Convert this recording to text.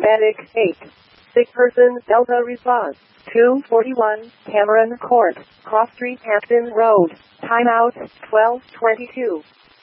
Medic 8. Sick person, Delta response. 241, Cameron Court, Cross Street, Hampton Road. Timeout, 12:22.